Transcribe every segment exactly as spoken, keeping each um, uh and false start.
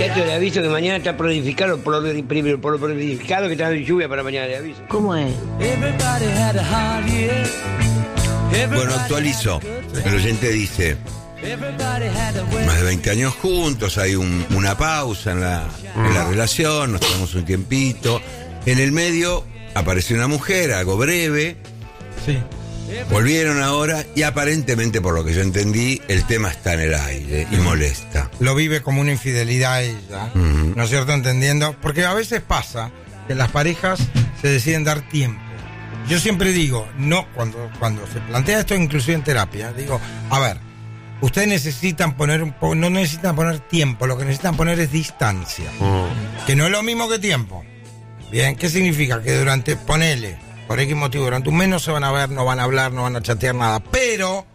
Muchachos, le aviso que mañana está planificado, por lo, primero, por lo planificado que está en lluvia para mañana, le aviso. ¿Cómo es? Bueno, actualizo. El oyente dice: más de veinte años juntos, hay un, una pausa en la, en la relación, nos tomamos un tiempito. En el medio apareció una mujer, algo breve. Sí. Volvieron ahora y aparentemente, por lo que yo entendí, el tema está en el aire y molesta. Lo vive como una infidelidad ella, Uh-huh. ¿no es cierto? Entendiendo, porque a veces pasa que las parejas se deciden dar tiempo. Yo siempre digo, no, cuando, cuando se plantea esto inclusive en terapia, digo, a ver, ustedes necesitan poner un poco, no necesitan poner tiempo, lo que necesitan poner es distancia, Uh-huh. que no es lo mismo que tiempo. Bien, ¿qué significa? Que durante, ponele, por X motivo, durante un mes no se van a ver, no van a hablar, no van a chatear nada, pero,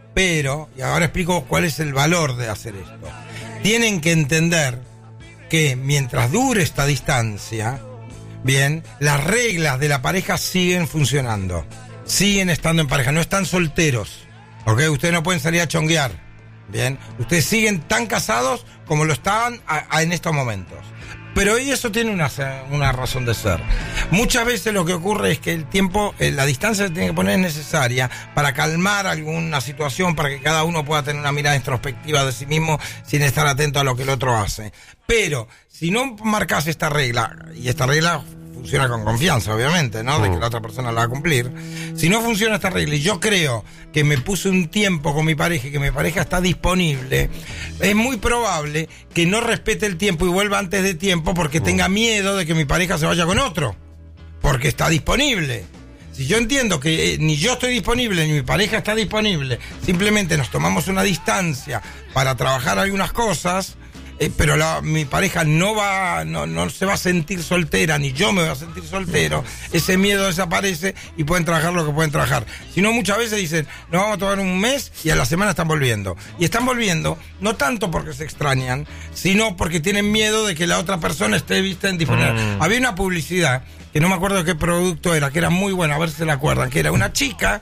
pero, y ahora explico cuál es el valor de hacer esto. Tienen que entender que mientras dure esta distancia, bien, las reglas de la pareja siguen funcionando, siguen estando en pareja, no están solteros, ¿ok? Ustedes no pueden salir a chonguear, bien, ustedes siguen tan casados como lo estaban a, a, en estos momentos. Pero eso tiene una, una razón de ser. Muchas veces lo que ocurre es que el tiempo, eh, la distancia se tiene que poner necesaria para calmar alguna situación, para que cada uno pueda tener una mirada introspectiva de sí mismo sin estar atento a lo que el otro hace. Pero si no marcas esta regla, y esta regla funciona con confianza, obviamente, ¿no? De que la otra persona la va a cumplir. Si no funciona esta regla y yo creo que me puse un tiempo con mi pareja y que mi pareja está disponible, es muy probable que no respete el tiempo y vuelva antes de tiempo porque tenga miedo de que mi pareja se vaya con otro, porque está disponible. Si yo entiendo que eh, ni yo estoy disponible ni mi pareja está disponible, simplemente nos tomamos una distancia para trabajar algunas cosas, Eh, pero la, mi pareja no va, no, no se va a sentir soltera, ni yo me voy a sentir soltero, ese miedo desaparece y pueden trabajar lo que pueden trabajar. Si no, muchas veces dicen, nos vamos a tomar un mes y a la semana están volviendo. Y están volviendo, no tanto porque se extrañan, sino porque tienen miedo de que la otra persona esté vista en disponible. Mm. Había una publicidad, que no me acuerdo qué producto era, que era muy buena, a ver si se la acuerdan, que era una chica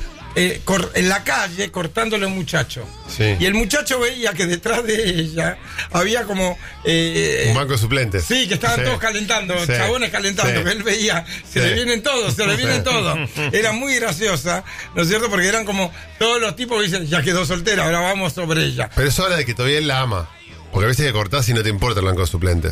Eh, cor- en la calle cortándole a un muchacho. Sí. Y el muchacho veía que detrás de ella había como eh, un banco de suplentes. Sí, que estaban Sí. todos calentando, Sí. chabones calentando, Sí. que él veía, se Sí. le vienen todos, se le vienen Sí. todos. Era muy graciosa, ¿no es cierto? Porque eran como todos los tipos que dicen, ya quedó soltera, ahora vamos sobre ella. Pero eso habla de que todavía él la ama. Porque a veces que cortás y no te importa el banco de suplentes.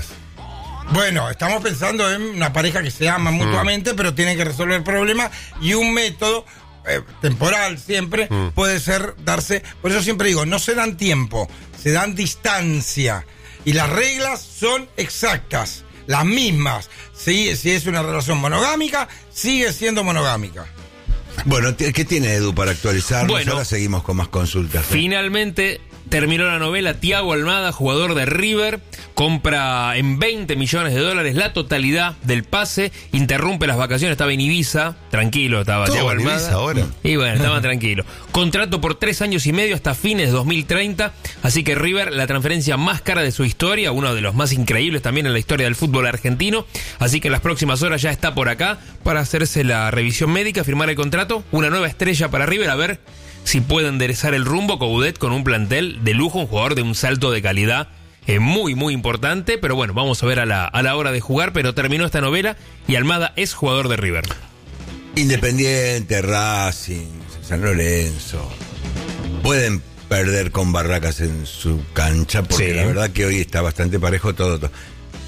Bueno, estamos pensando en una pareja que se ama mutuamente, mm. pero tiene que resolver problemas y un método Eh, temporal siempre, mm. puede ser darse, por eso siempre digo, no se dan tiempo, se dan distancia y las reglas son exactas, las mismas. Si, si es una relación monogámica, sigue siendo monogámica. Bueno, ¿qué tiene Edu para actualizarnos? Bueno, ahora seguimos con más consultas. ¿eh? Finalmente terminó la novela. Thiago Almada, jugador de River, compra en veinte millones de dólares la totalidad del pase, interrumpe las vacaciones, estaba en Ibiza, tranquilo estaba Thiago en Almada. Ibiza ahora. Y bueno, estaba tranquilo. Contrato por tres años y medio hasta fines de dos mil treinta, así que River, la transferencia más cara de su historia, uno de los más increíbles también en la historia del fútbol argentino, así que en las próximas horas ya está por acá para hacerse la revisión médica, firmar el contrato, una nueva estrella para River, a ver si puede enderezar el rumbo Coudet con un plantel de lujo, un jugador de un salto de calidad eh, muy, muy importante. Pero bueno, vamos a ver a la, a la hora de jugar. Pero terminó esta novela y Almada es jugador de River. Independiente, Racing, San Lorenzo, pueden perder con Barracas en su cancha, porque sí, la verdad que hoy está bastante parejo todo, todo.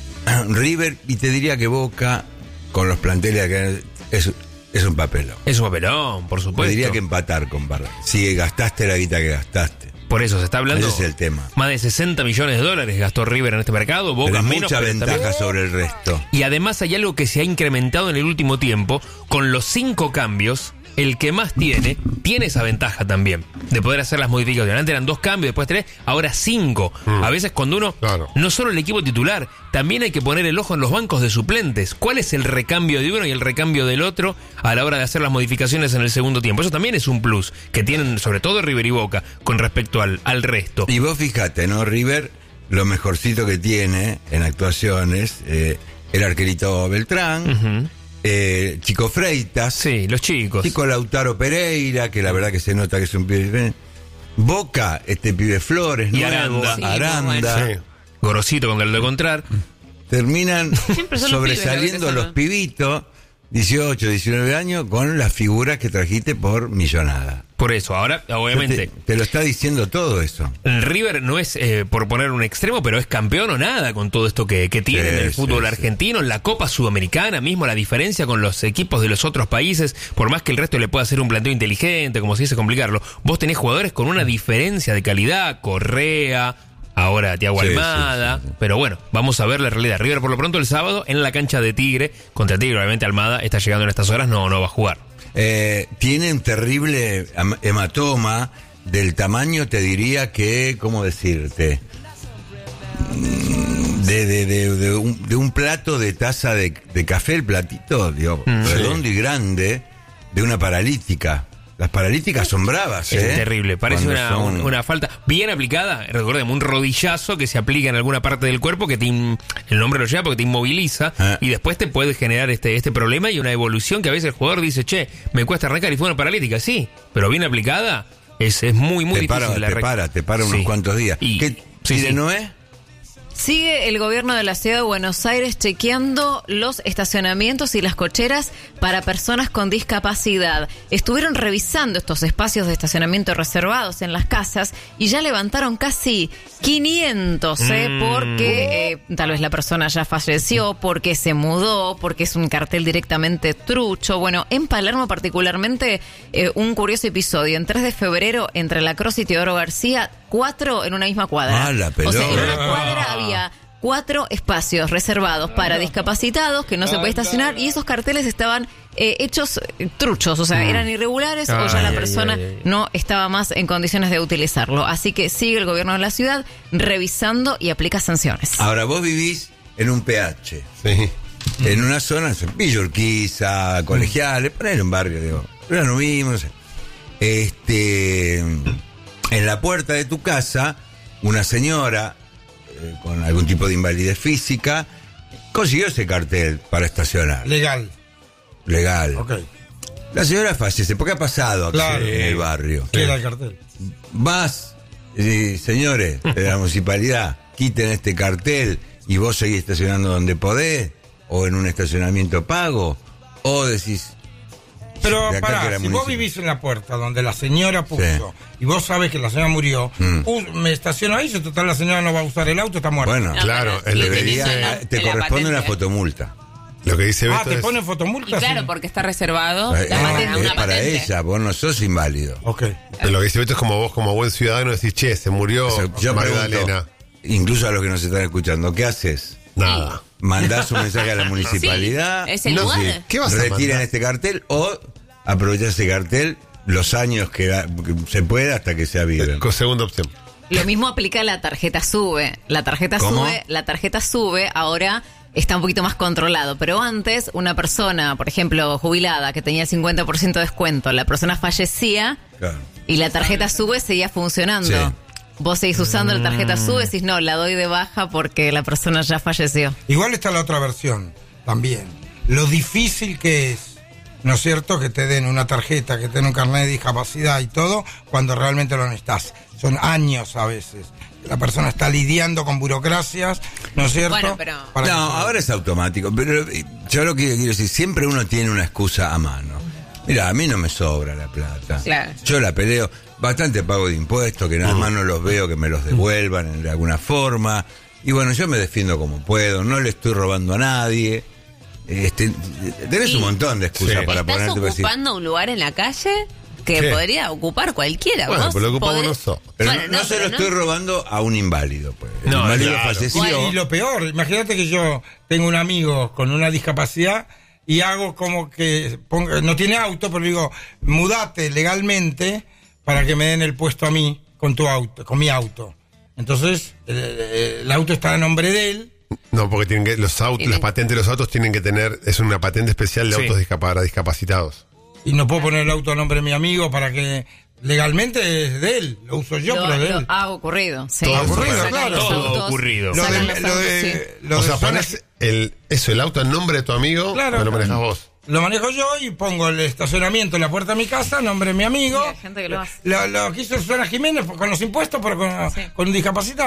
River, y te diría que Boca, con los planteles que es... Es un papelón. Es un papelón, por supuesto. Te diría que empatar con Barracas. Si gastaste la guita que gastaste. Por eso se está hablando. Ese es el tema. Más de sesenta millones de dólares gastó River en este mercado. Boca pero menos. Mucha pero ventaja también sobre el resto. Y además hay algo que se ha incrementado en el último tiempo. Con los cinco cambios, el que más tiene, tiene esa ventaja también. De poder hacer las modificaciones. Antes eran dos cambios, después tres, ahora cinco. Mm. A veces cuando uno, claro, no solo el equipo titular, también hay que poner el ojo en los bancos de suplentes. ¿Cuál es el recambio de uno y el recambio del otro a la hora de hacer las modificaciones en el segundo tiempo? Eso también es un plus que tienen sobre todo River y Boca con respecto al, al resto. Y vos fíjate, ¿no? River, lo mejorcito que tiene en actuaciones, eh, el arquerito Beltrán, uh-huh. eh, Chico Freitas. Sí, los chicos. Chico Lautaro Pereira, que la verdad que se nota que es un pibe. Boca, este pibe Flores, y nuevo, Aranda. Sí, Aranda. Sí. Gorosito con el de encontrar. Terminan Siempre son los sobresaliendo pibes, los ¿no? pibitos, dieciocho, diecinueve años, con las figuras que trajiste por millonada. Por eso, ahora, obviamente, Te, te lo está diciendo todo eso. River no es, eh, por poner un extremo, pero es campeón o nada con todo esto que, que tiene Sí, en el fútbol sí, argentino, en la Copa Sudamericana mismo, la diferencia con los equipos de los otros países, por más que el resto le pueda hacer un planteo inteligente, como se dice, complicarlo, vos tenés jugadores con una diferencia de calidad, Correa, ahora Thiago Sí, Almada, sí, sí, sí. pero bueno, vamos a ver la realidad. River por lo pronto el sábado en la cancha de Tigre, contra Tigre, obviamente Almada está llegando en estas horas, no, no va a jugar. Eh, tiene un terrible am- hematoma del tamaño, te diría que, ¿cómo decirte? Mm, De, de, de, de, un, de un plato de taza de, de café, el platito, digo, Mm, redondo y grande, de una paralítica. Las paralíticas son bravas, Es ¿eh? terrible, parece Cuando una, son- una falta bien aplicada, recordemos, un rodillazo que se aplica en alguna parte del cuerpo que te in- el nombre lo lleva porque te inmoviliza Ah. y después te puede generar este, este problema y una evolución que a veces el jugador dice, che, me cuesta arrancar y fue una paralítica, sí, pero bien aplicada es, es muy, muy te difícil. para, la te rec- para, te para unos Sí. cuantos días. Y, ¿Qué sí, pide sí. Noé? Sigue el gobierno de la ciudad de Buenos Aires chequeando los estacionamientos y las cocheras para personas con discapacidad. Estuvieron revisando estos espacios de estacionamiento reservados en las casas y ya levantaron casi quinientos, ¿eh? Mm. Porque eh, tal vez la persona ya falleció, porque se mudó, porque es un cartel directamente trucho. Bueno, en Palermo particularmente, eh, un curioso episodio. En tres de febrero, entre La Croce y Teodoro García, cuatro en una misma cuadra. Ah, la O sea, en una pelota. cuadra había cuatro espacios reservados para discapacitados que no se puede estacionar y esos carteles estaban eh, hechos eh, truchos, o sea, eran irregulares o ya Ay, la ay, persona ay, ay. no estaba más en condiciones de utilizarlo. Así que sigue el gobierno de la ciudad revisando y aplica sanciones. Ahora, vos vivís en un P H, Sí. en una zona, Villa Urquiza, Colegiales, poner un barrio, digo, pero no vimos, no sé. Este, en la puerta de tu casa, una señora eh, con algún tipo de invalidez física consiguió ese cartel para estacionar, Legal. legal. Ok. La señora fallece, ¿por qué ha pasado acá Claro. en el barrio? ¿Qué era el cartel? Vas, y, señores de la municipalidad, quiten este cartel y vos seguís estacionando donde podés, o en un estacionamiento pago, o decís... Pero de acá que pará, la si vos municipal- vivís en la puerta donde la señora puso Sí. y vos sabés que la señora murió, Mm. uh, me estaciono ahí, si total la señora no va a usar el auto, está muerta. Bueno, No, Claro, pero el lo que debería, dice, ¿no? te En la corresponde una patente. fotomulta. Lo que dice ah, Beto te es... ponen fotomulta. Claro, Sí. porque está reservado Eh, la eh, patente, es una para patente. ella, vos no sos inválido. Ok. Pero lo que dice Beto es como vos, como buen ciudadano, decís, che, se murió O sea, yo Magdalena. pregunto, incluso a los que nos están escuchando, ¿qué haces? Nada. ¿Mandás un mensaje a la municipalidad? Sí, es el No lugar. sé, ¿Qué vas a retiren mandar? este cartel o aprovechar ese cartel los años que, que se pueda hasta que sea vida. Con segunda opción. Lo mismo aplica a la tarjeta SUBE. La tarjeta ¿Cómo? SUBE, la tarjeta SUBE ahora está un poquito más controlado, pero antes una persona, por ejemplo, jubilada que tenía cincuenta por ciento de descuento, la persona fallecía Claro. y la tarjeta SUBE seguía funcionando. Sí. Vos seguís usando la tarjeta SUBE, decís, no, la doy de baja porque la persona ya falleció. Igual está la otra versión también. Lo difícil que es, ¿no es cierto?, que te den una tarjeta, que te den un carnet de discapacidad y todo, cuando realmente lo necesitas. Son años a veces. La persona está lidiando con burocracias, ¿no es cierto? Bueno, pero- Para No, que se- ahora es automático, pero eh, yo lo que quiero decir, siempre uno tiene una excusa a mano. Mira, a mí no me sobra la plata. Claro. Yo la peleo, bastante pago de impuestos, que nada más no los veo, que me los devuelvan de alguna forma. Y bueno, yo me defiendo como puedo, no le estoy robando a nadie. Este, tenés Y- un montón de excusas Sí. para ¿Estás ponerte para decir. ocupando un lugar en la calle que ¿Qué? podría ocupar cualquiera? Bueno, ¿Vos pero lo ocupamos podés- nosotros. Pero Bueno, no, no se lo pero estoy robando a un inválido, pues. El No, inválido claro. falleció. Y lo peor, imagínate que yo tengo un amigo con una discapacidad y hago como que ponga- no tiene auto, pero digo, mudate legalmente para que me den el puesto a mí con tu auto, con mi auto. Entonces, el, el auto está a nombre de él. No, porque tienen que, los autos, Tienen- las patentes de los autos tienen que tener, es una patente especial de Sí. autos discap- para discapacitados. Y no puedo poner el auto a nombre de mi amigo para que legalmente es de él, lo uso yo, Lo- pero de lo él. ha ocurrido. Sí. Todo Ha ocurrido, Sacan claro. los Todo autos, ha ocurrido. Lo sacan de, los lo autos, de- sí. lo o de sea, zona- pones el, eso, el auto en nombre de tu amigo, Claro. pero lo manejas vos. lo manejo yo y pongo el estacionamiento en la puerta de mi casa, a nombre de mi amigo. Sí, hay gente que lo hace. Lo, lo que hizo Susana Jiménez con los impuestos, pero con, Sí. con un discapacitado.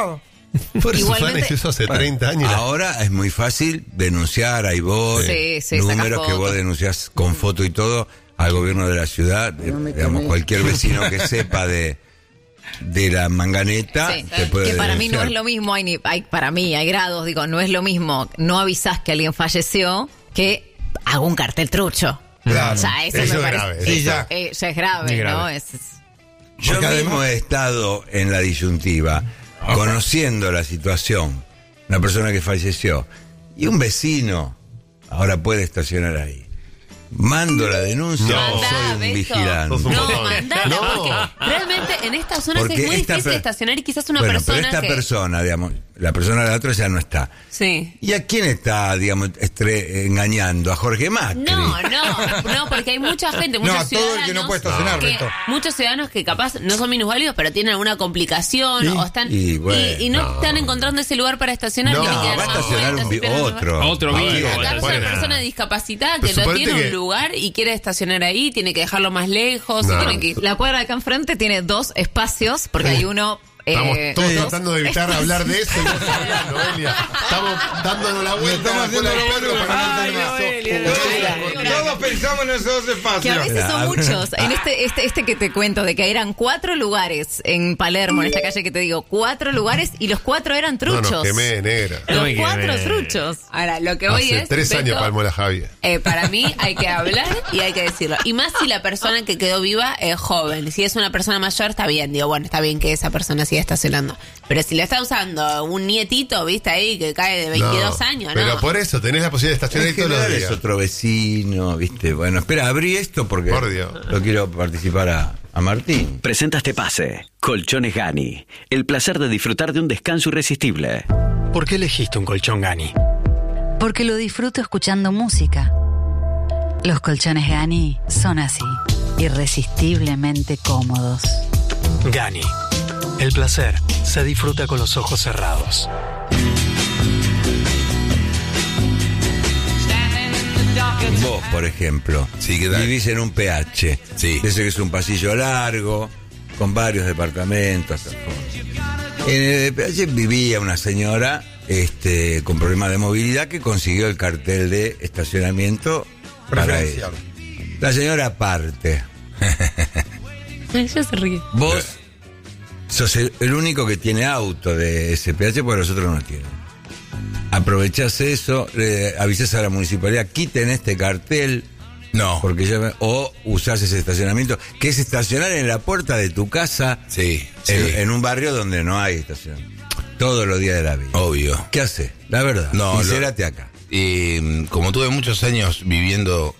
Por eso Igualmente- Suárez, eso hace treinta años. Ahora es muy fácil denunciar, hay voz, Sí, sí, números saca que foto. vos denunciás con foto y todo al gobierno de la ciudad. Eh, digamos, cualquier vecino que sepa de, de la manganeta Sí, te puede que para mí no denunciar. es lo mismo, hay, ni- hay para mí hay grados, digo, no es lo mismo, no avisás que alguien falleció que hago un cartel trucho. Claro. O sea, eso, Eso me es parece, grave, sí, eso, ya. eh, ya es grave, Muy grave. ¿no? Es, es- Yo Porque mismo además- he estado en la disyuntiva, conociendo la situación, una persona que falleció, y un vecino ahora puede estacionar ahí. Mando la denuncia No. o soy Mandá, un Beto. vigilante. Sos un No, botón. mandala, No. porque realmente en estas zonas Porque es muy esta difícil per- estacionar y quizás una bueno, persona pero esta que... persona, digamos, la persona de la otra ya no está. Sí. ¿Y a quién está, digamos, estre- engañando? ¿A Jorge Macri? No, no, no, porque hay mucha gente, muchos No, a todo el ciudadanos que no puede estacionar, que- Beto. muchos ciudadanos que capaz no son minusválidos, pero tienen alguna complicación ¿Y? o están Y y, bueno, y no, no. están encontrando ese lugar para estacionar. No, tienen que No, dar va a más estacionar vueltas un y vi- esperar un otro. lugar. Otro Ah, vivo. bien, va a Capaz estacionar. una persona discapacitada Pero que no suponete tiene que- un lugar y quiere estacionar ahí, tiene que dejarlo más lejos. No. Y tiene que... la cuadra de acá enfrente tiene dos espacios, porque hay uno... Estamos eh, todos dos- tratando de evitar hablar de eso y vos hablando, Noelia. Estamos dándonos la vuelta estamos a la cola del haciendo perro la para vuelta. no Ay, tener eso. Noelia, Todos Noelia. Todos pensamos en esos dos Que a espacios. veces son Mira, muchos. En este, este, este que te cuento, de que eran cuatro lugares en Palermo, en esta calle que te digo, cuatro lugares y los cuatro eran No truchos. nos quemé, negra. Los No me cuatro quemé. truchos. Ahora, lo que voy Hace es... tres Beto, años palmó la Javier. Eh, para mí hay que hablar y hay que decirlo. Y más si la persona que quedó viva es joven. Si es una persona mayor, está bien. Digo, bueno, está bien que esa persona siga estacionando. Pero si le está usando un nietito, viste ahí, que cae de veintidós No, años, Pero ¿no? por eso tenés la posibilidad de estacionar En ahí todos los general días. es otro vecino, ¿viste? Bueno, espera, abrí esto porque Por Dios. lo quiero participar a, a Martín. Presenta este pase. Colchones Gani. El placer de disfrutar de un descanso irresistible. ¿Por qué elegiste un colchón Gani? Porque lo disfruto escuchando música. Los colchones Gani son así, irresistiblemente cómodos. Gani. El placer se disfruta con los ojos cerrados. Vos, por ejemplo, Sí, ¿qué tal? vivís en un P H. Sí. Ese que es un pasillo largo, con varios departamentos. hasta el fondo. En el P H vivía una señora este, con problemas de movilidad que consiguió el cartel de estacionamiento para ella. Preferencial. La señora parte. Ella se ríe. Vos sos el, el único que tiene auto de ese P H porque los otros no tienen. Aprovechás eso, le avisás a la municipalidad, quiten este cartel. No. Porque ya me- o usás ese estacionamiento, que es estacionar en la puerta de tu casa Sí, sí. en, en un barrio donde no hay estacionamiento. Todos los días de la vida. Obvio. ¿Qué haces? La verdad. No, Sincérate lo- acá. Y como tuve muchos años viviendo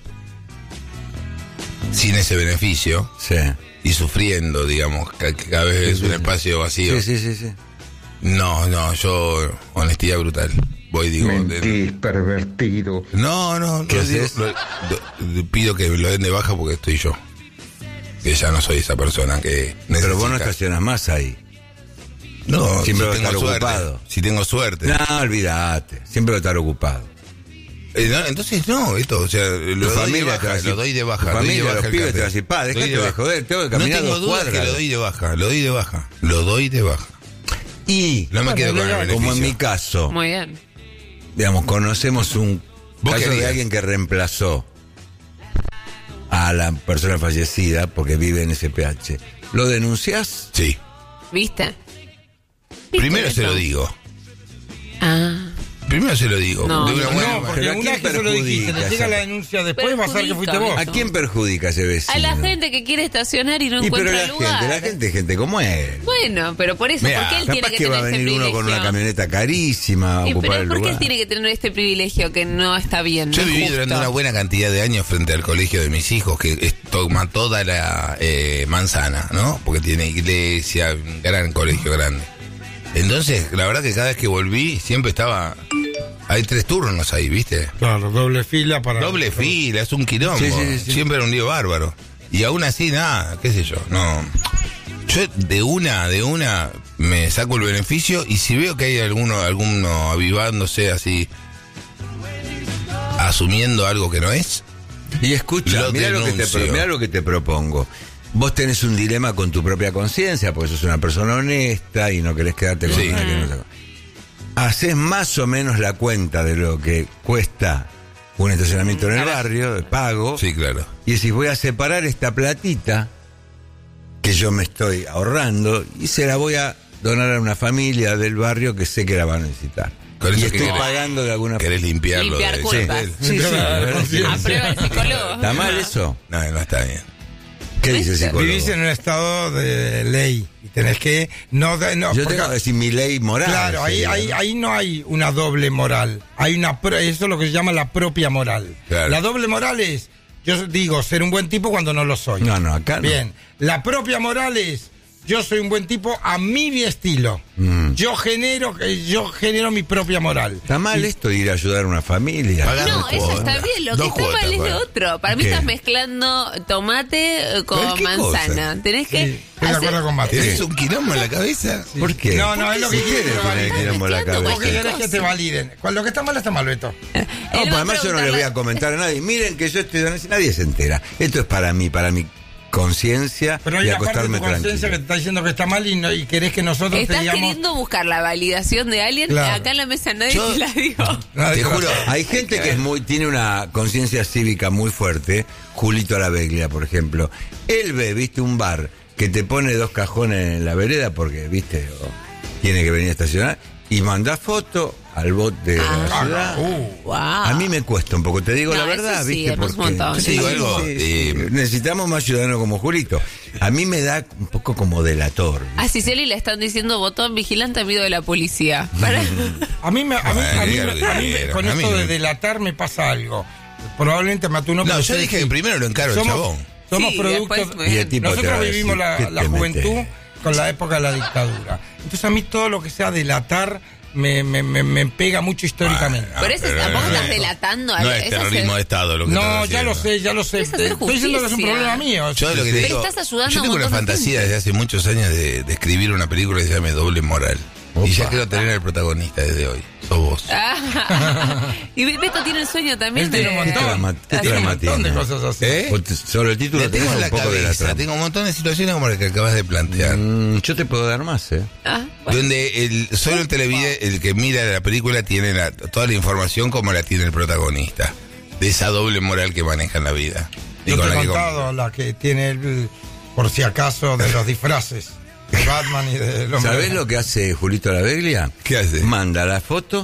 sin ese beneficio Sí. y sufriendo, digamos, que que cada vez es sí, un sí. espacio vacío. Sí, sí, sí, sí. No, no, yo, honestidad brutal. Voy, digo. de- pervertido. no, no, ¿Qué no digo- haces? lo- lo- pido que lo den de baja porque estoy yo. Que ya no soy esa persona que necesita. Pero vos no estacionas más ahí. No, Siempre va a si tengo estar suerte. ocupado. Si tengo suerte. No, olvídate. Siempre va a estar ocupado. Eh, no, entonces no, esto, o sea, lo Tu doy de familia te va a baja, decir- lo doy de baja. tu lo doy familia, de baja los el pibes cartel. te van a decir, pa, Doy dejate de de baja. joder, tengo que caminar No tengo dos duda cuadras. que lo doy de baja, lo doy de baja, lo doy de baja. Y No me quedo con el beneficio. como en mi caso, Muy bien. digamos, conocemos un ¿Vos caso de querías? alguien que reemplazó a la persona fallecida porque vive en ese P H. ¿Lo denunciás? Sí. ¿Viste? Primero ¿Viste se lo eso? digo. Ah. Primero se lo digo. No. de una buena No, manera. porque Pero ¿a una quién vez que se lo dijiste, perjudica te llega esa- la denuncia después, va a ser que fuiste Perjudica. vos. ¿A quién perjudica ese vecino? A la gente que quiere estacionar y no Y pero encuentra la lugar. gente, la gente es gente como él. Bueno, pero por eso, Mirá, ¿por qué él tiene Capaz que, que va a tener ese venir uno privilegio? con una camioneta carísima a Y, ocupar pero el ¿por qué lugar. él tiene que tener este privilegio que no está bien? Yo no es viví justo? durante una buena cantidad de años frente al colegio de mis hijos, que es- toma toda la eh, manzana, ¿no? Porque tiene iglesia, un gran colegio grande. Entonces, la verdad que cada vez que volví, siempre estaba... Hay tres turnos ahí, ¿viste? Claro, doble fila para... Doble fila, es un quilombo. Sí, sí, sí. Siempre era un lío bárbaro. Y aún así, nada, qué sé yo, no. Yo de una, de una, me saco el beneficio y si veo que hay alguno, alguno avivándose así, asumiendo algo que no es, Y escucha, Lo mira lo, que te, denuncio. pro- mirá lo que te propongo. Vos tenés un dilema con tu propia conciencia, porque sos una persona honesta y no querés quedarte con Sí. nada que no te- haces más o menos la cuenta de lo que cuesta un estacionamiento en el barrio, de pago. Sí, claro. Y decís, voy a separar esta platita que yo me estoy ahorrando y se la voy a donar a una familia del barrio que sé que la va a necesitar. Con y eso estoy que querés, pagando de alguna forma. ¿Querés limpiarlo? Limpiar de, culpas. Sí, sí, sí, la verdad sí. Aprueba el psicólogo. ¿Está mal eso? No, no está bien. ¿Qué dice el psicólogo? Vivís en un estado de ley y tenés que... no, no Yo porque- tengo que decir mi ley moral. Claro, ahí, sería, ahí, ¿no? ahí no hay una doble moral. Hay una pro- eso es lo que se llama la propia moral. Claro. La doble moral es, yo digo, ser un buen tipo cuando no lo soy. No, no, acá no. Bien. La propia moral es, yo soy un buen tipo a mi estilo. Mm. Yo genero, eh, yo genero mi propia moral. Está mal esto de ir a ayudar a una familia. Pagar No, dos eso cuotas. está bien. Lo que Dos está cuotas, mal es bueno. lo otro. Para mí ¿Qué? estás mezclando tomate eh, con ¿Cualquier manzana. cosa? Tenés que. Sí, estoy de hacer- acuerdo con Mate. ¿Tenés un quilombo en la cabeza? ¿Por qué? No, no, ¿Por es qué lo se que quiere quiere que poner el valide. quilombo en la Mezclando cabeza? Porque querés que cosa. te validen. Cuando lo que está mal está mal, Beto. No, Él pues va a además yo no le voy a preguntarle- comentar a nadie. Miren que yo estoy donando, nadie se entera. Esto es para mí, para mi conciencia Pero hay y una parte de acostarme tu conciencia que tranquilo. te está diciendo que está mal y, no, y querés que nosotros te Estás digamos... queriendo buscar la validación de alguien. Claro. Acá en la mesa nadie Yo- te la dio. Nada, Te digo, juro, hay gente que es muy, tiene una conciencia cívica muy fuerte. Julito Alaveglia, por ejemplo. Él ve, viste, un bar que te pone dos cajones en la vereda porque, viste, o tiene que venir a estacionar y manda foto al bot de Ah. la ciudad. Uh, Wow. A mí me cuesta un poco, te digo No, la eso verdad, sí, ¿viste? es un Porque montón. Yo te digo algo, sí, eh, sí. Necesitamos más ciudadanos como Julito. A mí me da un poco como delator. A Ciceli le están diciendo botón vigilante amigo de la policía. Para- a mí, me, a mí, Bueno, a mí, diga me- lo que a mí me- quiera. con A mí esto no de me- delatar me pasa algo. Probablemente Matuno... No, pero yo ustedes dije sí. que primero lo encaro el Somos- chabón. Somos Sí, productos... después me- Y el tipo te va Nosotros a decir, vivimos la, ¿qué la te juventud metes? con la época de la dictadura. Entonces a mí todo lo que sea delatar me, me, me, me pega mucho históricamente. Ah, Por eso pero tampoco no estás es- delatando. No a- es es terrorismo hacer- de Estado lo que No, estás ya lo haciendo. sé, ya lo sé. Es hacer Estoy diciendo que es un justicia. problema mío. Yo lo que te Pero digo, estás ayudando yo a tengo un una montón de fantasía gente. desde hace muchos años de, de escribir una película que se llame Doble Moral. Y ya quiero tener al protagonista desde hoy. Sos vos. Ah, y Beto tiene el sueño también Él tiene un de... montón, trama- qué tiene un trama montón de tiene? cosas así. ¿Eh? O te- Solo el título Le tenés tengo en un la poco de la cabeza, trama. tengo un montón de situaciones como la que acabas de plantear. Mm, yo te puedo dar más, ¿eh? Ah, bueno. Donde el, solo el televidente, el que mira la película, tiene la- toda la información como la tiene el protagonista. De esa doble moral que maneja en la vida. Y Yo te con he la que com- contado la que tiene el, por si acaso, de los disfraces. De Batman y de los ¿Sabés lo que hace Julito Alaveglia? ¿Qué hace? Manda la foto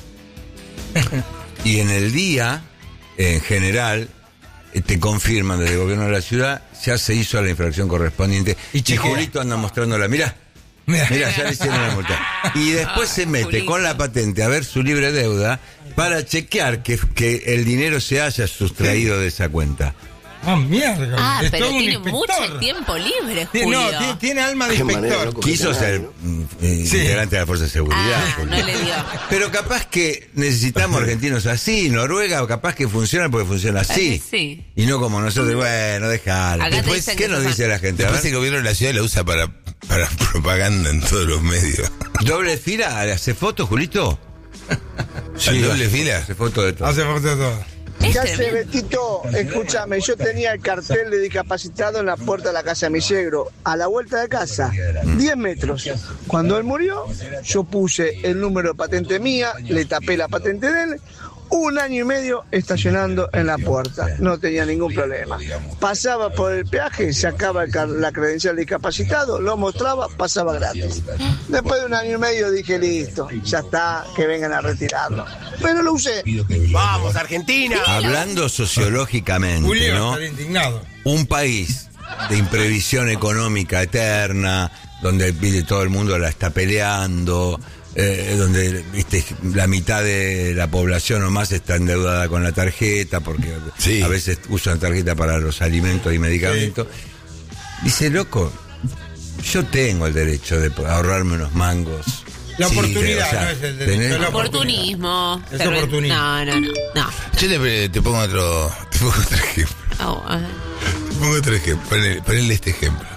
y en el día, en general, eh, te confirman desde el gobierno de la ciudad, ya se hizo la infracción correspondiente. Y Y, chequea. Julito anda mostrándola, mirá. Mirá. Mirá, ya le hicieron la multa. Y después Ah, se mete Julito. con la patente a ver su libre deuda para chequear que, que el dinero se haya sustraído de esa cuenta. Ah, mierda. Ah, es pero todo un tiene inspector. mucho tiempo libre, Tiene- Julio. No, tiene, tiene alma de Qué manera, inspector. loco. Quiso ser mm, eh, Sí. integrante de la Fuerza de Seguridad. Ah, Julio. no le dio. Pero capaz que necesitamos argentinos así, Noruega, o capaz que funciona porque funciona así. Eh, sí. Y no como nosotros, bueno, déjalo. Acá te Después, dicen ¿qué que nos sos dice la gente? A Después ver, el gobierno de la ciudad la usa para, para propaganda en todos los medios. ¿doble fila? ¿Hace fotos, Julito? ¿Al doble fila? Hace fotos de todo. Hace foto de todo. Es ¿Qué hace, tremendo. Betito? Escúchame, yo tenía el cartel de discapacitado en la puerta de la casa de mi suegro, a la vuelta de casa, diez metros. Cuando él murió, yo puse el número de patente mía, le tapé la patente de él, un año y medio estacionando en la puerta, no tenía ningún problema. Pasaba por el peaje, sacaba el car- la credencial de discapacitado, lo mostraba, pasaba gratis. Después de un año y medio dije, listo, ya está, que vengan a retirarlo. Pero lo usé. ¡Vamos, Argentina! Hablando sociológicamente, Julio ¿no? estaría indignado. Un país de imprevisión económica eterna, donde viste, todo el mundo la está peleando, eh, donde viste, la mitad de la población o más está endeudada con la tarjeta, porque Sí. a veces usan tarjeta para los alimentos y medicamentos. Dice, loco, yo tengo el derecho de ahorrarme unos mangos. La Sí, oportunidad, o sea, no es el derecho, tenés- es la Oportunismo. Es Cerve- oportunismo. No, no, no. no. Yo te, te pongo otro, te pongo otro ejemplo. Oh, a ver. Te pongo otro ejemplo. Ponele, ponele este ejemplo.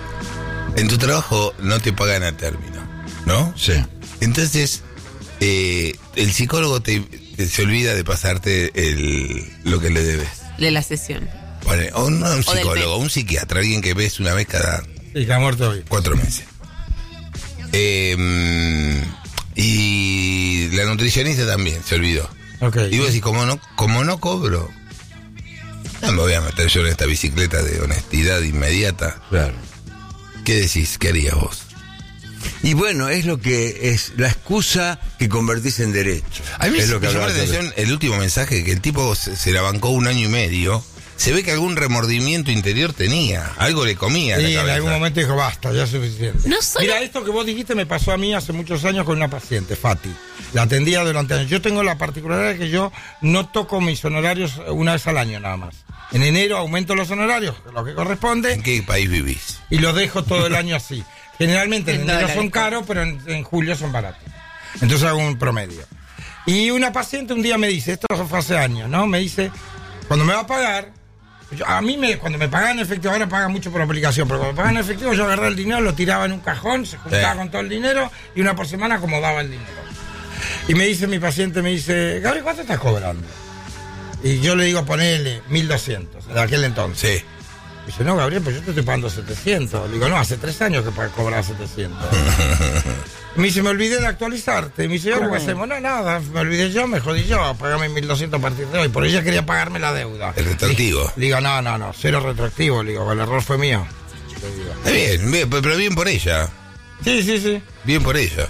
En tu trabajo no te pagan a término, ¿no? Sí. Entonces, eh, el psicólogo te, te- se olvida de pasarte el, lo que le debes. De la sesión. Ponele, o no un O del psicólogo, un psiquiatra, alguien que ves una vez cada Y que ha muerto hoy. cuatro meses. Eh, y la nutricionista también se olvidó. Okay. Y vos decís, como no, como no cobro, no me voy a meter yo en esta bicicleta de honestidad inmediata. Claro. ¿Qué decís? ¿Qué harías vos? Y bueno, es lo que es la excusa que convertís en derecho. A mí es me lo que llamó la hablaba atención el último mensaje, que el tipo se, se la bancó un año y medio. Se ve que algún remordimiento interior tenía. Algo le comía. Sí, la en cabeza. algún momento dijo, basta, ya es suficiente. No solo- Mira, esto que vos dijiste me pasó a mí hace muchos años con una paciente, Fati. La atendía durante años. Yo tengo la particularidad de que yo no toco mis honorarios una vez al año nada más. En enero aumento los honorarios, lo que corresponde. ¿En qué país vivís? Y los dejo todo el año así. Generalmente en En enero dólares. son caros, pero en, en julio son baratos. Entonces hago un promedio. Y una paciente un día me dice, esto fue hace años, ¿no? Me dice, cuando me va a pagar, yo- a mí me, cuando me pagan en efectivo, ahora pagan mucho por aplicación, pero cuando me pagan en efectivo yo agarraba el dinero, lo tiraba en un cajón, se juntaba Sí. con todo el dinero y una por semana acomodaba el dinero. Y me dice mi paciente, me dice, Gabriel, ¿cuánto estás cobrando? Y yo le digo, ponele mil doscientos en aquel entonces. Sí. Dice, no, Gabriel, pues yo te estoy pagando setecientos. Le digo, no, hace tres años que pa- cobrar setecientos. Me dice, me olvidé de actualizarte. Me dice, ¿y ahora qué hacemos? No, nada, me olvidé yo, me jodí yo, pagame mil doscientos a partir de hoy. Por ella quería pagarme la deuda. El retroactivo. Le digo, no, no, no, cero retroactivo. Le digo, el error fue mío. Le digo. Está bien, bien, pero bien por ella. Sí, sí, sí. Bien por ella.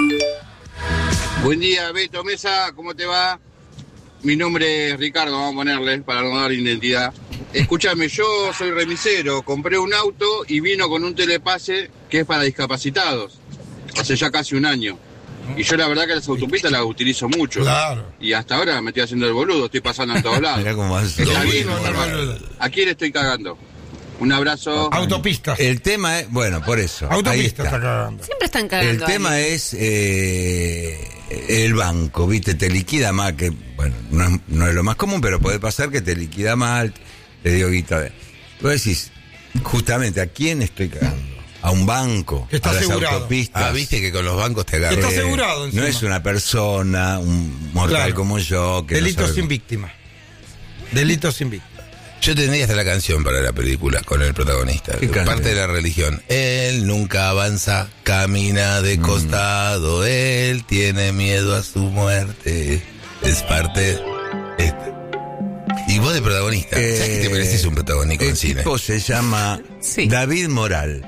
Buen día, Beto Mesa, ¿cómo te va? Mi nombre es Ricardo, vamos a ponerle, para no dar identidad. Escúchame, yo soy remisero, compré un auto y vino con un telepase que es para discapacitados. Hace ya casi un año. Y yo la verdad que las autopistas las utilizo mucho. Claro. Y hasta ahora me estoy haciendo el boludo, estoy pasando en todos lados. Mirá cómo hace. ¿Está Doble bien? moral. ¿A quién estoy cagando? Un abrazo. Autopistas. El tema es, bueno, por eso. ahí Autopistas está. está cagando. Siempre están cagando. El tema a es eh, el banco, ¿viste? Te liquida mal, que bueno, no es, no es lo más común, pero puede pasar que te liquida mal, te dio guita. Vos decís, justamente, ¿a quién estoy cagando? A un banco, Que está a las asegurado. autopistas. Ah, viste que con los bancos te agarran. Está Eh, asegurado encima. No es una persona, un mortal Claro. como yo. Que no Delito sabe sin cómo- víctima. Delito sin víctima. Yo tendría hasta la canción para la película con el protagonista. ¿Qué canción? Parte de la religión. Él nunca avanza, camina de costado. Él tiene miedo a su muerte. Es parte. Este. Y vos de protagonista. Eh, ¿Sabes que te mereces un protagónico en El cine? tipo se llama Sí. David Moral.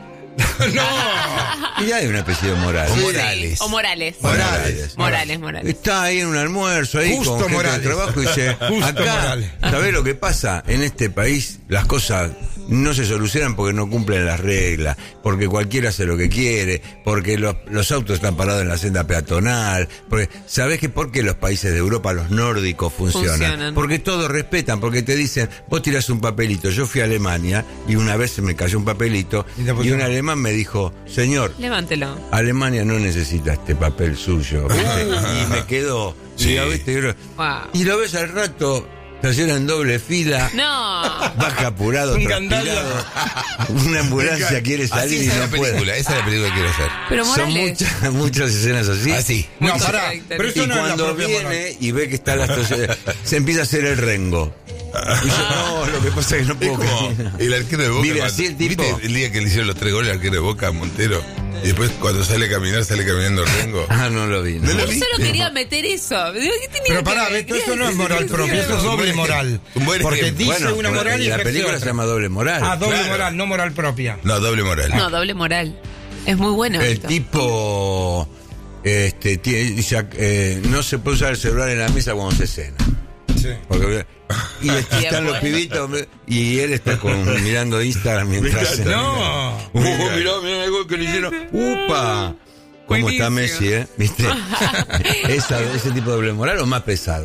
¡No! Y hay un apellido Moral. O Sí. Morales. O Morales. Morales. Morales, Morales. Está ahí en un almuerzo, ahí Justo con gente Morales. de trabajo y dice, Justo acá, Morales. ¿sabés lo que pasa? En este país las cosas no se solucionan porque no cumplen las reglas, porque cualquiera hace lo que quiere, porque los, los autos están parados en la senda peatonal, porque ¿sabés que por qué los países de Europa, los nórdicos, funcionan? Funcionan. Porque todos respetan, porque te dicen, vos tirás un papelito. Yo fui a Alemania y una vez se me cayó un papelito Y te y pusieron- un alemán me dijo, señor, Levántelo. Alemania no necesita este papel suyo, ¿viste? Y me quedó. Sí. Y, lo, ¿viste? Y lo- Wow. y lo ves al rato, estaciona en doble fila, No. baja apurado, Un transpirado. gandalla. Una ambulancia quiere Así salir y es no la película. puede. Esa es la película que quiero hacer. Pero Son Morales. muchas, muchas escenas así. Así. No, Mucho pará. carácter. Pero Y eso no es la cuando propia viene Moral. y ve que está la estación, se empieza a hacer el rengo. Y yo, no, lo que pasa es que no Es puedo como caminar. el arquero de Boca. Vive cuando- así el tipo. ¿Viste el día que le hicieron los tres goles al arquero de Boca a Montero? Y después cuando sale a caminar, sale caminando Rengo. Ah, no lo vi. ¿No lo Él viste? solo quería meter eso. Digo, ¿qué tenía Pero que pará, ver? Beto, Quería eso no es decir- moral propia, eso es doble moral. Un buen Porque ejemplo. dice Bueno, una moral y la ejerce película otra. se llama Doble Moral. Ah, doble Claro. moral, no moral propia. No, doble moral. No, doble moral. Es muy bueno. El esto. tipo este, tiene- dice, eh, no se puede usar el celular en la mesa cuando se cena. Sí. Porque, y están los pibitos y él está con, mirando Instagram mientras cena. No. Uh, mirá, mirá el gol que le hicieron. ¡Upa! ¿Cómo está Buenísimo. Messi, eh? ¿Viste? Esa, ese tipo de doble moral o más pesado.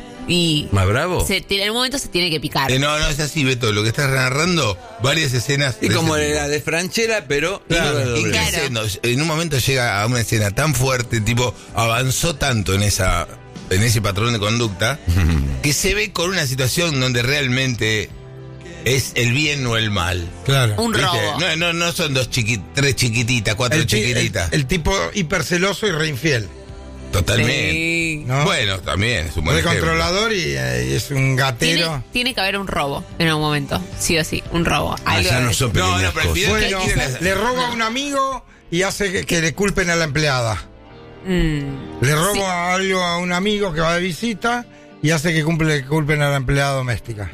Y ¿Más bravo? se tiene- en un momento se tiene que picar. Eh, no, no es así, Beto. Lo que estás narrando, varias escenas. Y de como ese tipo. la de Franchera, pero Claro, de doble. increciendo. En un momento llega a una escena tan fuerte, tipo, avanzó tanto en esa en ese patrón de conducta, que se ve con una situación donde realmente es el bien o el mal. Claro. Un ¿Viste? robo. No, no, no son dos chiqui, tres chiquititas, cuatro El, ti- chiquititas. el- el tipo hiperceloso y reinfiel. Totalmente. Sí. ¿No? Bueno, también es un buen Es ejemplo. controlador y, eh, y es un gatero. Tiene, tiene que haber un robo en algún momento. Sí o sí, un robo. Algo Allá no de- son No, pequeñas no, pero el cosas. final- Bueno, ¿Quién es? le roba a un amigo y hace que, que le culpen a la empleada. Mm. Le robo Sí. algo a un amigo que va de visita y hace que cumple, que culpen a la empleada doméstica.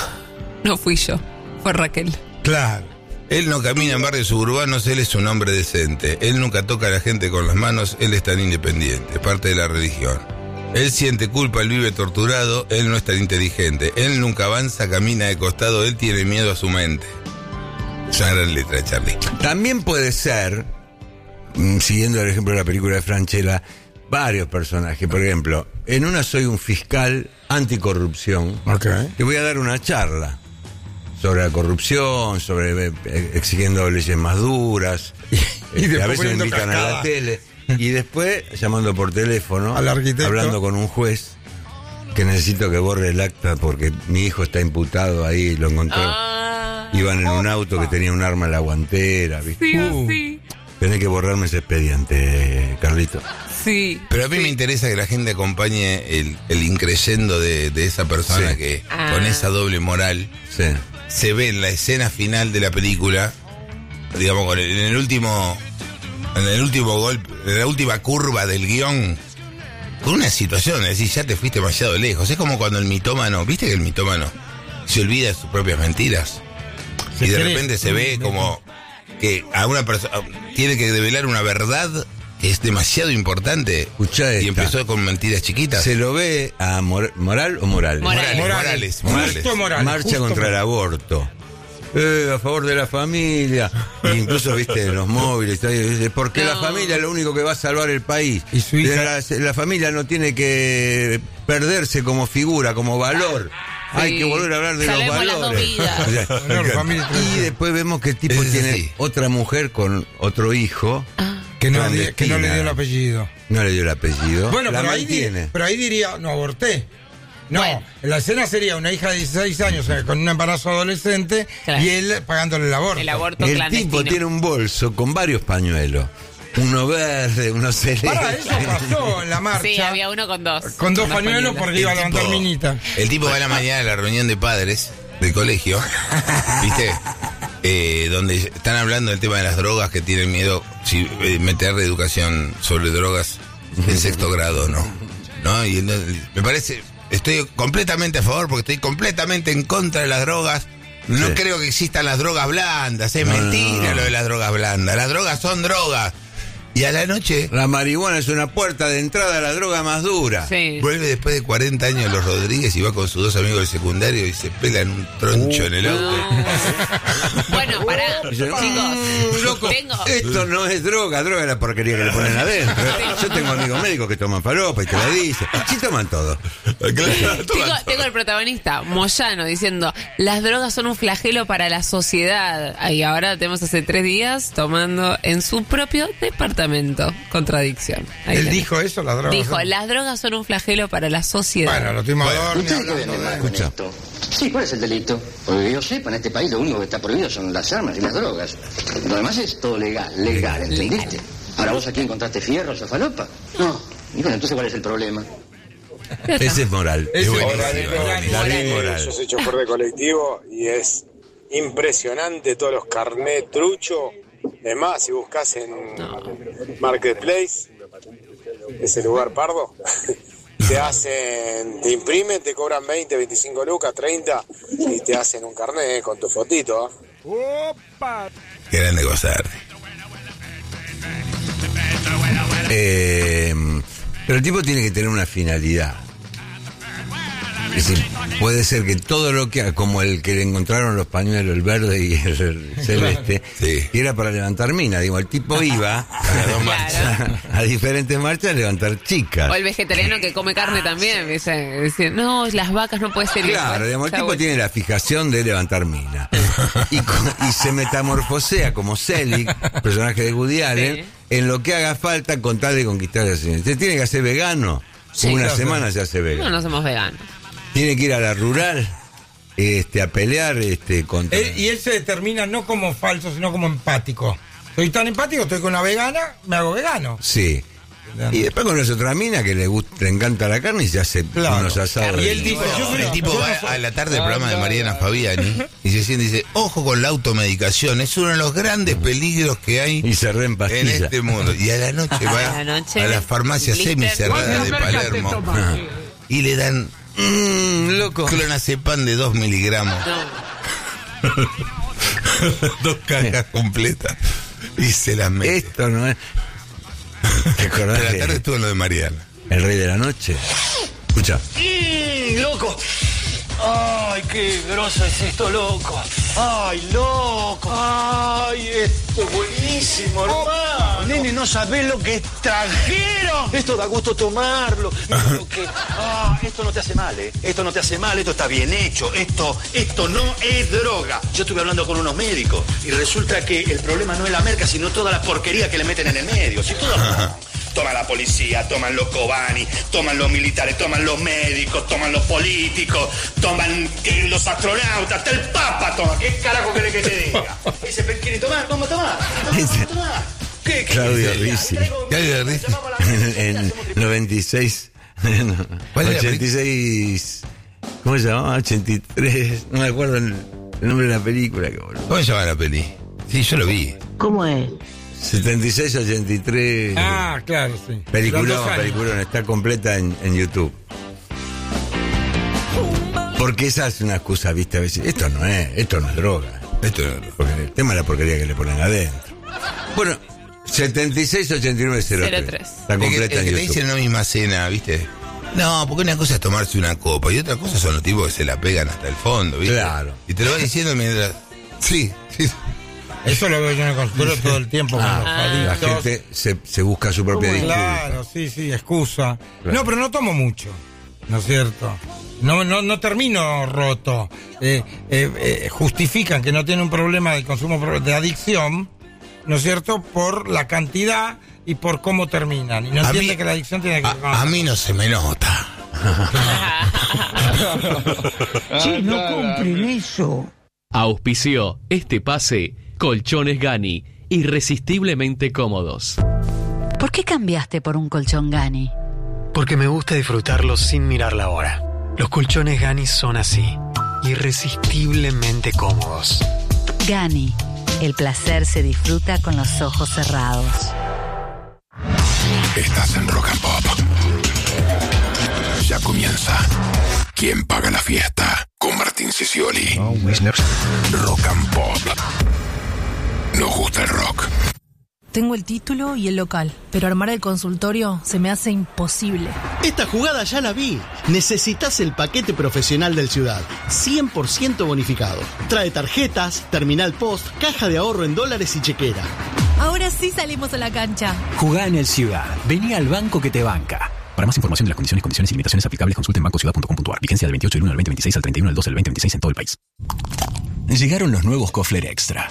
No fui yo, fue Raquel. Claro. Él no camina en barrios suburbanos, él es un hombre decente. Él nunca toca a la gente con las manos, él es tan independiente, parte de la religión. Él siente culpa, él vive torturado, él no es tan inteligente. Él nunca avanza, camina de costado, él tiene miedo a su mente. Es una gran letra de Charlie. También puede ser, mm, siguiendo el ejemplo de la película de Francella, varios personajes. Por ejemplo, en una soy un fiscal anticorrupción. Okay. Te voy a dar una charla sobre la corrupción, sobre eh, exigiendo leyes más duras. Y Este, a después veces me poniendo invitan a la cascada. tele. Y después llamando por teléfono, Al arquitecto. hablando con un juez, que necesito que borre el acta porque mi hijo está imputado ahí, lo encontró. Ah. Iban en un auto que tenía un arma en la guantera, ¿viste? Sí, Uh, sí. Tenés que borrarme ese expediente, Carlito. Sí. Pero a mí sí. me interesa que la gente acompañe el, el increyendo de, de esa persona Sí. que Ah. con esa doble moral Sí. se ve en la escena final de la película, digamos, con el- en el último, en el último golpe, en la última curva del guión, con una situación, es decir, ya te fuiste demasiado lejos. Es como cuando el mitómano, viste que el mitómano se olvida de sus propias mentiras. Se Y de cree- repente se ve como que a una persona tiene que develar una verdad que es demasiado importante. Escuchá Y esta. empezó con mentiras chiquitas. ¿Se lo ve a Mor- Moral o Morales? Morales. Morales, Morales. Justo Morales. Marcha justo contra el Morales. aborto. Eh, a favor de la familia. E incluso, viste, los móviles. Dice, porque la No. familia es lo único que va a salvar el país. Y su hija- La, la familia no tiene que perderse como figura, como valor. Hay que volver a hablar de Salvemos los las dos valores. vidas. O sea, Honor, familia, y después vemos que el tipo Es tiene así. otra mujer con otro hijo. Que no, di- que no le clandestina. dio el apellido. No le dio el apellido. Bueno, la pero ahí, di- mantiene. pero ahí diría, no aborté. No, Bueno. la escena sería una hija de dieciséis años eh, con un embarazo adolescente Claro. y él pagándole el aborto. El aborto El clandestino. tipo tiene un bolso con varios pañuelos. Uno verde, uno celeste. Para eso pasó en la marcha. Sí, había uno con dos. Con dos Unos pañuelos porque iba a El levantar tipo- minita. El tipo va a la mañana a la reunión de padres del colegio, ¿viste? Eh, donde están hablando del tema de las drogas, que tienen miedo si eh, meter educación sobre drogas en sexto grado, ¿no? ¿No? Y entonces, me parece, estoy completamente a favor porque estoy completamente en contra de las drogas. No Sí. creo que existan las drogas blandas, es No, no, mentira no. lo de las drogas blandas. Las drogas son drogas. Y a la noche La marihuana es una puerta de entrada a la droga más dura. Sí. vuelve después de cuarenta años los Rodríguez y va con sus dos amigos del secundario y se pelan un troncho en el auto. Bueno, pará, Dice, chicos. "Mm, loco, Tengo. esto no es droga, droga es la porquería que le ponen adentro. Yo tengo amigos médicos que toman falopa y te la dicen. Sí toman todo. Tengo, tengo el protagonista, Moyano, diciendo, las drogas son un flagelo para la sociedad. Y ahora tenemos hace tres días tomando en su propio departamento. Contradicción. Ahí Él tenés. dijo eso, las drogas. Dijo, son- las drogas son un flagelo para la sociedad. Bueno, lo tuvimos a Dorni ¿Ustedes qué hablando venden de- más con esto? Sí, ¿cuál es el delito? Porque yo sepa, en este país lo único que está prohibido son las armas y las drogas. Lo demás es todo legal, legal, ¿entendiste? Ahora vos aquí encontraste fierros o falopa. No. Y bueno, entonces ¿cuál es el problema? Ese es moral. Ese es buenísimo. moral. David Moral. Yo soy chofer de colectivo y es impresionante todos los carnet trucho. Es más, si buscas en Marketplace, ese lugar pardo, te hacen, te imprimen, te cobran veinte, veinticinco lucas, treinta y te hacen un carnet con tu fotito. ¿eh? Qué grande gozar. Eh, pero el tipo tiene que tener una finalidad. Es decir, puede ser que todo lo que haga, como el que le encontraron los pañuelos, el verde y el celeste, Sí. era para levantar mina. Digo, el tipo iba a, las dos marchas, a diferentes marchas a levantar chicas. O el vegetariano que come carne también, dice, dice, no, las vacas no puede ser Claro, igual. digamos, el Ya tipo voy. tiene la fijación de levantar mina. Y, co- y se metamorfosea como Selig, personaje de Woody Allen, Sí. en lo que haga falta con tal de conquistar a la señora. Se tiene que hacer vegano. Sí. Una Claro, semana sí. se hace vegano. No, no somos veganos. Tiene que ir a la rural este, a pelear este, contra... Él- y él se determina no como falso, sino como empático. Soy tan empático, estoy con una vegana, me hago vegano. Sí. Y después conoce otra mina que le gusta, le encanta la carne y se hace Claro. unos asados. Y el tipo, el tipo va a la tarde del programa de Mariana Fabiani y se siente y dice, ojo con la automedicación, es uno de los grandes peligros que hay y se re en empastilla. este mundo. Y a la noche va A la noche, a la farmacia blister. semicerrada de Palermo Ajá. y le dan Mmm, loco. clonazepam de dos miligramos. Dos cajas completas. Y se las mete. Esto no es. ¿Te acordás A la de tarde estuvo en lo de Mariana. El Rey de la Noche? Escucha. ¡Mmm, loco! ¡Ay, qué groso es esto, loco! ¡Ay, loco! ¡Ay, esto es buenísimo, hermano! Nene, no sabés lo que trajeron. Esto da gusto tomarlo. Mira lo que... Ah, esto no te hace mal, ¿eh? Esto no te hace mal, esto está bien hecho. Esto, esto no es droga. Yo estuve hablando con unos médicos y resulta que el problema no es la merca, sino toda la porquería que le meten en el medio. Si todo... Toman la policía, toman los Cobani, toman los militares, toman los médicos, toman los políticos, toman eh, los astronautas, hasta el Papa toma. ¿Qué carajo querés que te diga? Dice, ¿quieren tomar? Vamos a tomar. Vamos a tomar. ¿Qué? ¿Qué? Claudio qué- Rizzi. Claudio Rizzi. En, en noventa y seis. no, ¿Cuál era? ochenta y seis. ¿Cómo se llamaba? ochenta y tres. No me acuerdo el, el nombre de la película. Que boludo. ¿Cómo se llama la peli? Sí, yo lo vi. ¿Cómo es? setenta y seis, ochenta y tres. Ah, claro, sí. Los Peliculón, dos años. peliculón. Está completa en, en YouTube. Porque esa es una excusa, viste, a veces. Esto no es, esto no es droga. Esto no. Porque el tema es la porquería que le ponen adentro. Bueno, setenta y seis, ochenta y nueve, cero tres. Está El que, completa el en que te YouTube. dicen en la misma cena, ¿viste? No, porque una cosa es tomarse una copa y otra cosa son los tipos que se la pegan hasta el fondo, ¿viste? Claro. Y te lo va diciendo mientras... Sí, sí. Eso lo veo yo en el consultorio todo el tiempo con los Ah, la adictos. gente se, se busca su propia disculpa. Claro, sí, sí, excusa. Claro. No, pero no tomo mucho, ¿no es cierto? No, no, no termino roto. Eh, eh, eh, justifican que no tiene un problema de consumo de adicción, ¿no es cierto? Por la cantidad y por cómo terminan. Y no A entiende mí- que la adicción tiene que ver con... A, a mí no se me nota. Che, no compren eso. Auspició este pase Colchones Gani, irresistiblemente cómodos. ¿Por qué cambiaste por un colchón Gani? Porque me gusta disfrutarlo sin mirar la hora. Los colchones Gani son así, irresistiblemente cómodos. Gani, el placer se disfruta con los ojos cerrados. Estás en Rock and Pop. Ya comienza. ¿Quién paga la fiesta? Con Martín Sicioli. Rock and Pop. Nos gusta el rock. Tengo el título y el local, pero armar el consultorio se me hace imposible. Esta jugada ya la vi. Necesitas el paquete profesional del Ciudad. cien por ciento bonificado. Trae tarjetas, terminal post, caja de ahorro en dólares y chequera. Ahora sí salimos a la cancha. Jugá en el Ciudad. Vení al banco que te banca. Para más información de las condiciones, condiciones y limitaciones aplicables, consulte en banco ciudad punto com punto a r. Vigencia del veintiocho del uno al veinte veintiséis al treinta y uno del doce del veinte veintiséis en todo el país. Llegaron los nuevos Kofler Extra.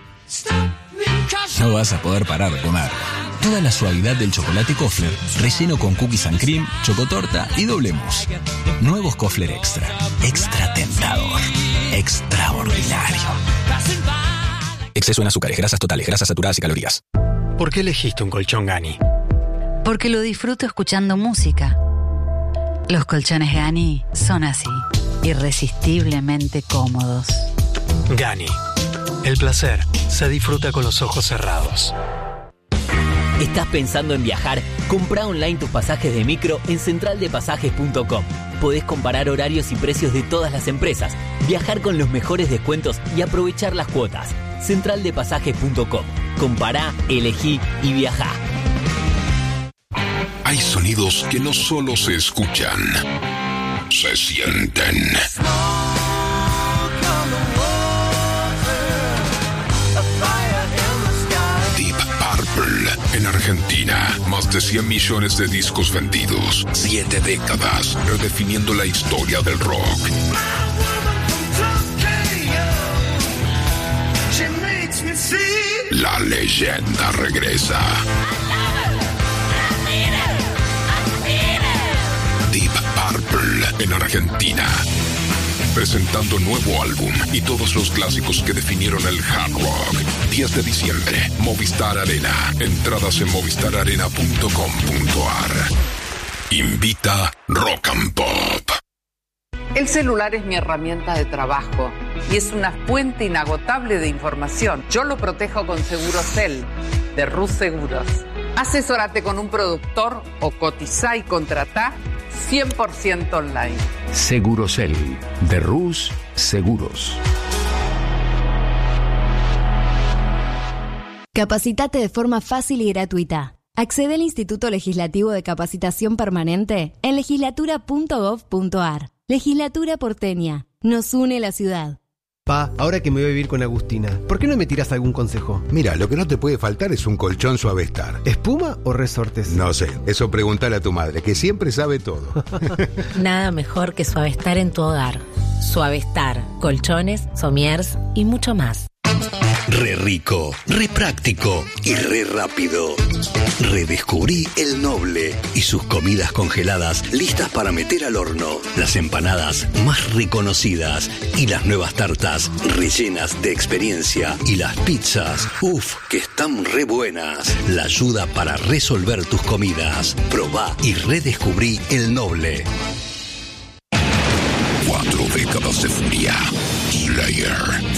No vas a poder parar de comer. Toda la suavidad del chocolate Kofler, relleno con cookies and cream, chocotorta y doble mousse. Nuevos Kofler Extra. Extra tentador. Extraordinario. Exceso en azúcares, grasas totales, grasas saturadas y calorías. ¿Por qué elegiste un colchón Gani? Porque lo disfruto escuchando música. Los colchones Gani son así, irresistiblemente cómodos. Gani. El placer se disfruta con los ojos cerrados. ¿Estás pensando en viajar? Comprá online tus pasajes de micro en central de pasajes punto com. Podés comparar horarios y precios de todas las empresas, viajar con los mejores descuentos y aprovechar las cuotas. central de pasajes punto com. Compará, elegí y viajá. Hay sonidos que no solo se escuchan, se sienten. Deep Purple en Argentina. Más de cien millones de discos vendidos. Siete décadas redefiniendo la historia del rock. La leyenda regresa. Deep Purple en Argentina. presentando nuevo álbum y todos los clásicos que definieron el hard rock. diez de diciembre, Movistar Arena. Entradas en movistar arena punto com punto a r. Invita Rock and Pop. El celular es mi herramienta de trabajo y es una fuente inagotable de información. Yo lo protejo con Segurocel, de Rus Seguros. Asesórate con un productor o cotizá y contratá cien por ciento online. Segurocel, de Rus Seguros. Capacitate de forma fácil y gratuita. Accede al Instituto Legislativo de Capacitación Permanente en legislatura punto gov punto a r. Legislatura porteña. Nos une la ciudad. Pa, ahora que me voy a vivir con Agustina, ¿por qué no me tiras algún consejo? Mira, lo que no te puede faltar es un colchón Suavestar. ¿Espuma o resortes? No sé, eso preguntale a tu madre, que siempre sabe todo. Nada mejor que Suavestar en tu hogar. Suavestar, colchones, somiers y mucho más. Re rico, re práctico y re rápido. Redescubrí el Noble y sus comidas congeladas listas para meter al horno. Las empanadas más reconocidas y las nuevas tartas rellenas de experiencia. Y las pizzas, uff, que están re buenas. La ayuda para resolver tus comidas. Probá y redescubrí el Noble. Cuatro décadas de furia. Slayer.